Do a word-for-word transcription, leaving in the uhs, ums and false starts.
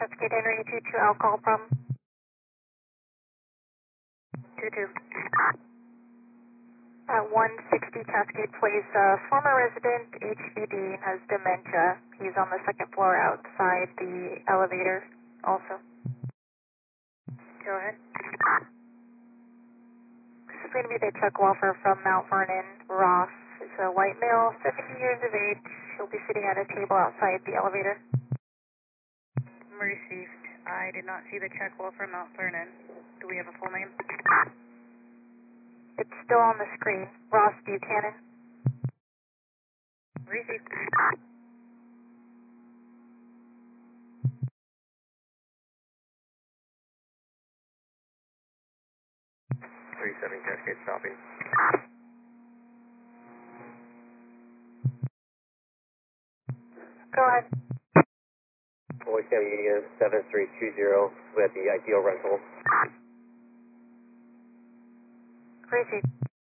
Cascade Henry two two alcohol problem. two two. At one sixty Cascade Place, uh, former resident H V D has dementia. He's on the second floor outside the elevator also. Go ahead. This is going to be the Chuck Walfer from Mount Vernon, Ross. It's a white male, seventy years of age. He'll be sitting at a table outside the elevator. Received. I did not see the check wall from Mount Vernon. Do we have a full name? It's still on the screen. Ross Buchanan. Received. three seven Cascade stopping. Go ahead. Boy Sam Union seven three two zero with the Ideal Rental. Received.